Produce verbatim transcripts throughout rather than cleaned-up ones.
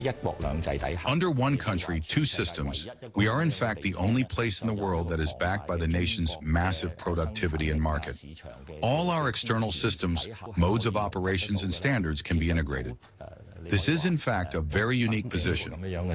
Under one country, two systems, we are in fact the only place in the world that is backed by the nation's massive productivity and market. All our external systems, modes of operations, and standards can be integrated. This is in fact a very unique position.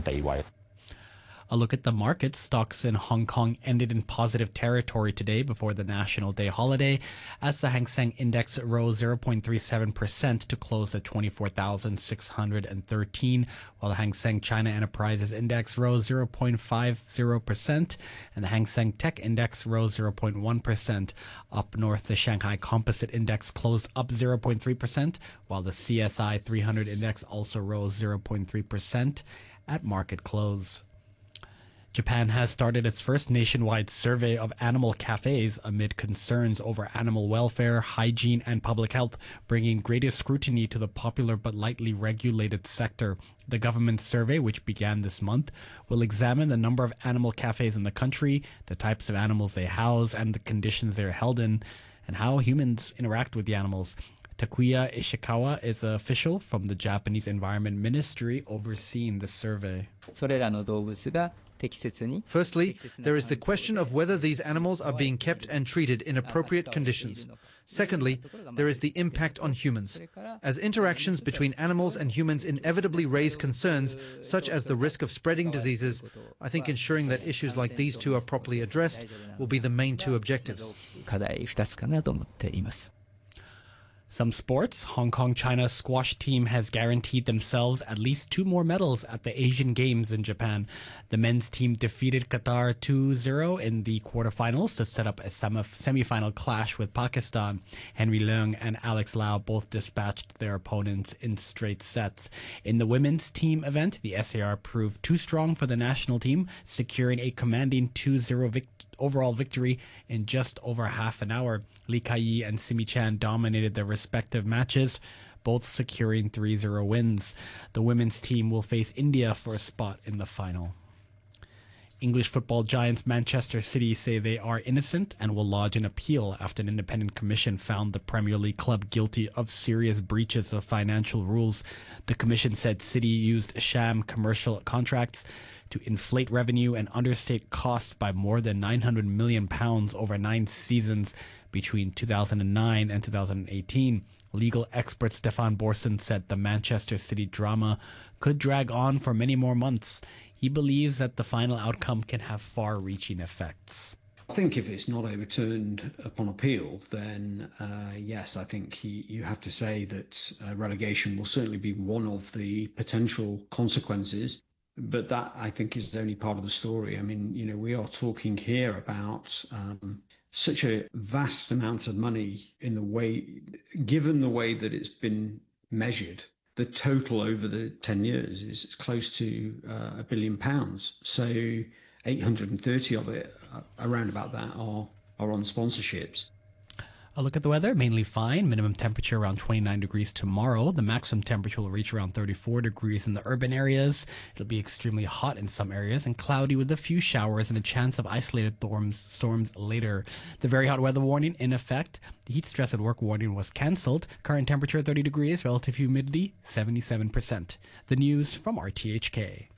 A look at the markets. Stocks in Hong Kong ended in positive territory today before the National Day holiday, as the Hang Seng Index rose zero point three seven percent to close at twenty-four thousand six hundred thirteen, while the Hang Seng China Enterprises Index rose zero point five zero percent, and the Hang Seng Tech Index rose zero point one percent. Up north, the Shanghai Composite Index closed up zero point three percent, while the C S I three hundred Index also rose zero point three percent at market close. Japan has started its first nationwide survey of animal cafes amid concerns over animal welfare, hygiene, and public health, bringing greater scrutiny to the popular but lightly regulated sector. The government survey, which began this month, will examine the number of animal cafes in the country, the types of animals they house, and the conditions they're held in, and how humans interact with the animals. Takuya Ishikawa is an official from the Japanese Environment Ministry overseeing the survey. Firstly, there is the question of whether these animals are being kept and treated in appropriate conditions. Secondly, there is the impact on humans. As interactions between animals and humans inevitably raise concerns, such as the risk of spreading diseases, I think ensuring that issues like these two are properly addressed will be the main two objectives. Some sports. Hong Kong China squash team has guaranteed themselves at least two more medals at the Asian Games in Japan. The men's team defeated Qatar two zero in the quarterfinals to set up a semi-final clash with Pakistan. Henry Leung and Alex Lau both dispatched their opponents in straight sets. In the women's team event, the S A R proved too strong for the national team, securing a commanding two zero victory. Overall victory in just over half an hour. Lee Kai-yi and Simi Chan dominated their respective matches, both securing three zero wins. The women's team will face India for a spot in the final. English football giants Manchester City say they are innocent and will lodge an appeal after an independent commission found the Premier League club guilty of serious breaches of financial rules. The commission said City used sham commercial contracts to inflate revenue and understate costs by more than nine hundred million pounds over nine seasons between two thousand nine and two thousand eighteen. Legal expert Stefan Borson said the Manchester City drama could drag on for many more months. He believes that the final outcome can have far-reaching effects. I think if it's not overturned upon appeal, then uh, yes, I think he, you have to say that uh, relegation will certainly be one of the potential consequences. But that, I think, is only part of the story. I mean, you know, we are talking here about um, such a vast amount of money in the way, given the way that it's been measured. The total over the ten years is close to uh, a billion pounds. So eight hundred thirty of it, uh, around about that, are, are on sponsorships. A look at the weather, mainly fine. Minimum temperature around twenty-nine degrees tomorrow. The maximum temperature will reach around thirty-four degrees in the urban areas. It'll be extremely hot in some areas and cloudy with a few showers and a chance of isolated storms, storms later. The very hot weather warning in effect. The heat stress at work warning was cancelled. Current temperature thirty degrees, relative humidity seventy-seven percent. The news from R T H K.